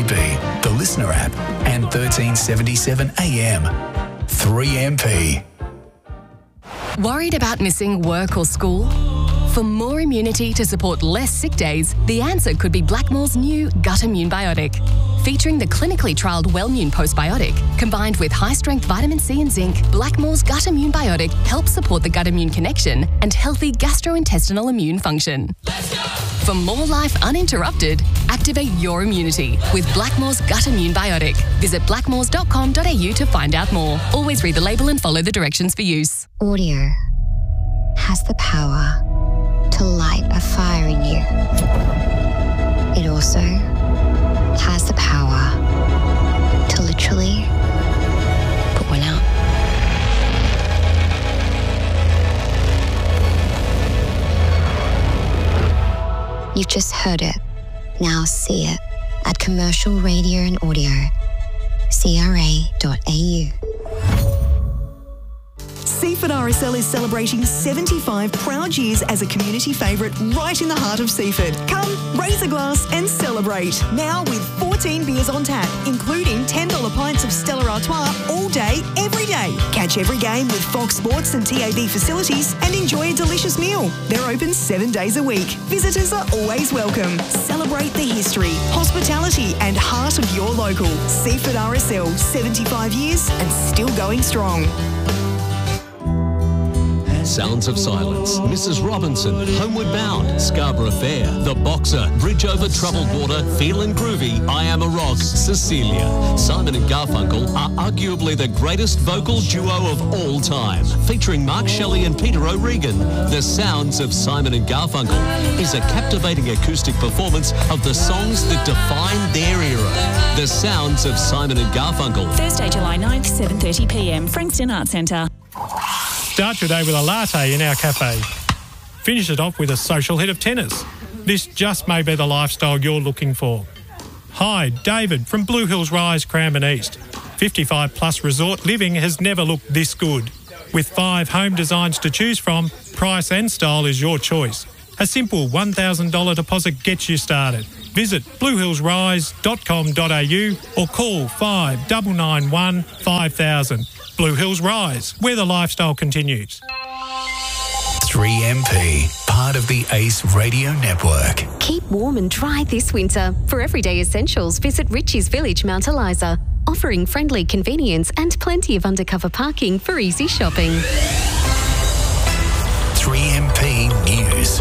DAB, the Listener app, and 1377 AM. 3MP. Worried about missing work or school? For more immunity to support less sick days, the answer could be Blackmores' new Gut Immune Biotic. Featuring the clinically trialled Wellmune postbiotic, combined with high-strength vitamin C and zinc, Blackmores' Gut Immune Biotic helps support the gut-immune connection and healthy gastrointestinal immune function. For more life uninterrupted, activate your immunity with Blackmores' Gut Immune Biotic. Visit blackmores.com.au to find out more. Always read the label and follow the directions for use. Audio has the power to light a fire in you. It also has the power to literally put one out. You've just heard it. Now see it at Commercial Radio and Audio, CRA.au. Seaford RSL is celebrating 75 proud years as a community favourite right in the heart of Seaford. Come, raise a glass and celebrate. Now with 14 beers on tap, including $10 pints of Stella Artois all day, every day. Catch every game with Fox Sports and TAB facilities and enjoy a delicious meal. They're open 7 days a week. Visitors are always welcome. Celebrate the history, hospitality and heart of your local. Seaford RSL, 75 years and still going strong. Sounds of Silence, Mrs. Robinson, Homeward Bound, Scarborough Fair, The Boxer, Bridge Over Troubled Water, Feelin' Groovy, I Am a Rock, Cecilia. Simon and Garfunkel are arguably the greatest vocal duo of all time. Featuring Mark Shelley and Peter O'Regan, The Sounds of Simon and Garfunkel is a captivating acoustic performance of the songs that define their era. The Sounds of Simon and Garfunkel. Thursday, July 9th, 7:30pm, Frankston Arts Centre. Start your day with a latte in our cafe. Finish it off with a social hit of tennis. This just may be the lifestyle you're looking for. Hi, David from Blue Hills Rise, Cranbourne East. 55 plus resort living has never looked this good. With 5 home designs to choose from, price and style is your choice. A simple $1,000 deposit gets you started. Visit bluehillsrise.com.au or call 5991 5000. Blue Hills Rise, where the lifestyle continues. 3MP, part of the ACE Radio Network. Keep warm and dry this winter. For everyday essentials, visit Richie's Village, Mount Eliza, offering friendly convenience and plenty of undercover parking for easy shopping. 3MP News.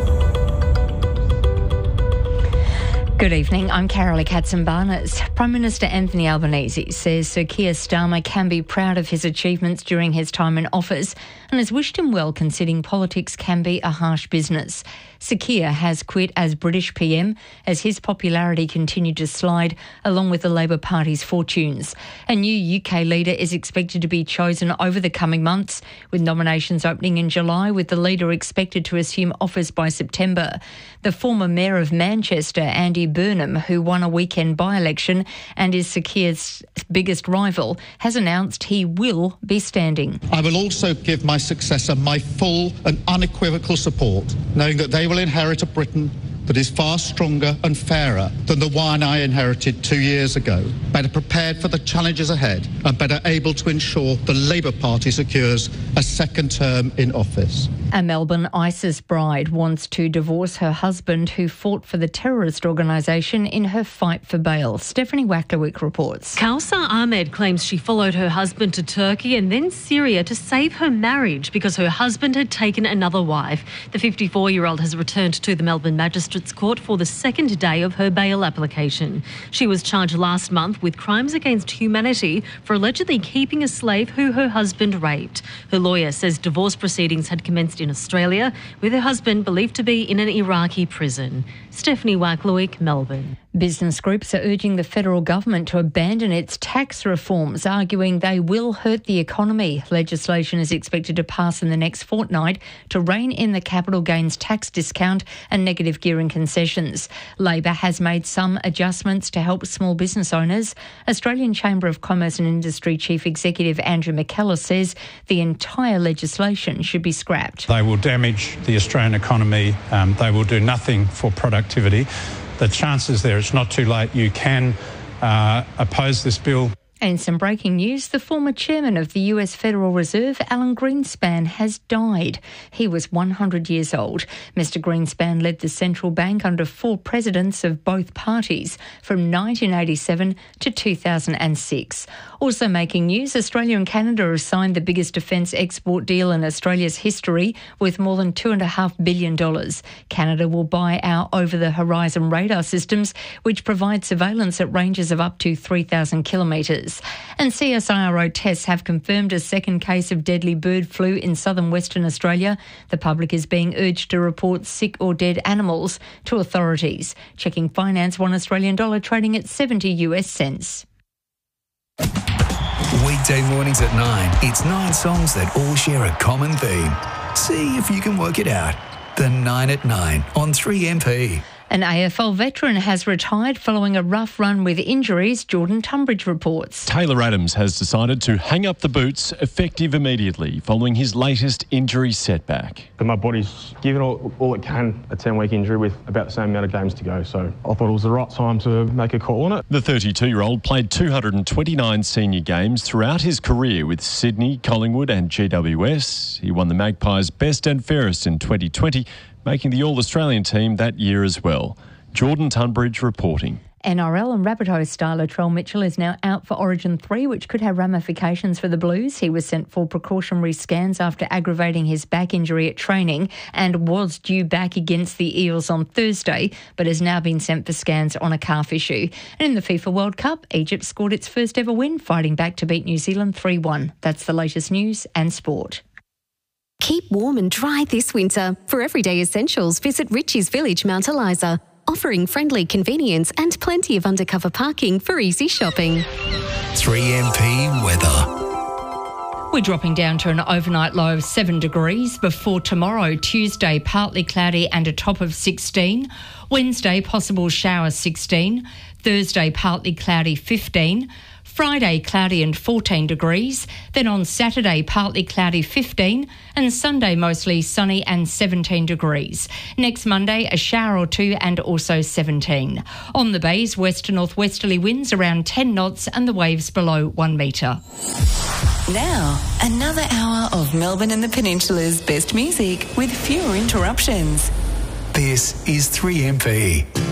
Good evening, I'm Carolee Katzenbarnes. Prime Minister Anthony Albanese says Sir Keir Starmer can be proud of his achievements during his time in office and has wished him well, considering politics can be a harsh business. Sir Keir has quit as British PM as his popularity continued to slide along with the Labor Party's fortunes. A new UK leader is expected to be chosen over the coming months, with nominations opening in July, with the leader expected to assume office by September. The former Mayor of Manchester, Andy Burnham, who won a weekend by-election and is Sir Keir's biggest rival, has announced he will be standing. I will also give my successor my full and unequivocal support, knowing that they will inherit a Britain that is far stronger and fairer than the one I inherited 2 years ago, better prepared for the challenges ahead and better able to ensure the Labour Party secures a second term in office. A Melbourne ISIS bride wants to divorce her husband who fought for the terrorist organisation in her fight for bail. Stephanie Wacklewick reports. Kausar Ahmed claims she followed her husband to Turkey and then Syria to save her marriage because her husband had taken another wife. The 54-year-old has returned to the Melbourne Magistrates Court for the second day of her bail application. She was charged last month with crimes against humanity for allegedly keeping a slave who her husband raped. Her lawyer says divorce proceedings had commenced in Australia, with her husband believed to be in an Iraqi prison. Stephanie Wacklewick, Melbourne. Business groups are urging the federal government to abandon its tax reforms, arguing they will hurt the economy. Legislation is expected to pass in the next fortnight to rein in the capital gains tax discount and negative gearing concessions. Labor has made some adjustments to help small business owners. Australian Chamber of Commerce and Industry Chief Executive Andrew McKellar says the entire legislation should be scrapped. They will damage the Australian economy. They will do nothing for productivity. the chances there, it's not too late. You can oppose this bill. And some breaking news, the former chairman of the US Federal Reserve, Alan Greenspan, has died. He was 100 years old. Mr Greenspan led the central bank under 4 presidents of both parties from 1987 to 2006. Also making news, Australia and Canada have signed the biggest defence export deal in Australia's history with more than $2.5 billion. Canada will buy our over-the-horizon radar systems, which provide surveillance at ranges of up to 3,000 kilometres. And CSIRO tests have confirmed a second case of deadly bird flu in southern Western Australia. The public is being urged to report sick or dead animals to authorities. Checking finance, $1 Australian dollar trading at 70 US cents. Weekday mornings at 9. It's 9 songs that all share a common theme. See if you can work it out. The 9 at 9 on 3MP. An AFL veteran has retired following a rough run with injuries, Jordan Tunbridge reports. Taylor Adams has decided to hang up the boots effective immediately following his latest injury setback. My body's given all it can, a 10-week injury with about the same amount of games to go, so I thought it was the right time to make a call on it. The 32-year-old played 229 senior games throughout his career with Sydney, Collingwood and GWS. He won the Magpies Best and Fairest in 2020, making the All-Australian team that year as well. Jordan Tunbridge reporting. NRL and Rabbitohs star Latrell Mitchell is now out for Origin 3, which could have ramifications for the Blues. He was sent for precautionary scans after aggravating his back injury at training and was due back against the Eels on Thursday, but has now been sent for scans on a calf issue. And in the FIFA World Cup, Egypt scored its first ever win, fighting back to beat New Zealand 3-1. That's the latest news and sport. Keep warm and dry this winter. For everyday essentials, visit Richie's Village, Mount Eliza, offering friendly convenience and plenty of undercover parking for easy shopping. 3MP weather. We're dropping down to an overnight low of 7 degrees before tomorrow, Tuesday, partly cloudy and a top of 16. Wednesday, possible showers 16. Thursday, partly cloudy 15. Friday, cloudy and 14 degrees. Then on Saturday, partly cloudy 15 and Sunday, mostly sunny and 17 degrees. Next Monday, a shower or 2 and also 17. On the bays, west to northwesterly winds around 10 knots and the waves below 1 metre. Now, another hour of Melbourne and the Peninsula's best music with fewer interruptions. This is 3MP.